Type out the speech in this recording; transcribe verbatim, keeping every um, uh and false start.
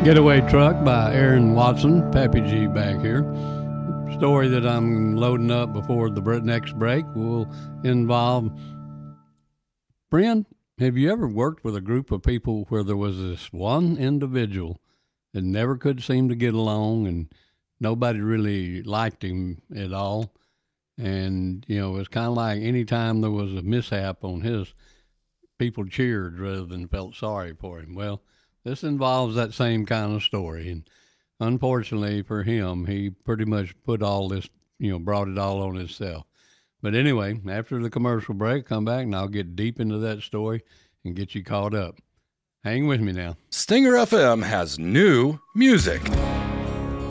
Getaway Truck by Aaron Watson, Pappy G back here. Story that I'm loading up before the next break will involve, friend, have you ever worked with a group of people where there was this one individual that never could seem to get along and nobody really liked him at all? And, you know, it was kind of like any time there was a mishap on his, people cheered rather than felt sorry for him. Well, this involves that same kind of story. And unfortunately for him, he pretty much put all this, you know, brought it all on himself. But anyway, after the commercial break, come back and I'll get deep into that story and get you caught up. Hang with me now. Stinger F M has new music.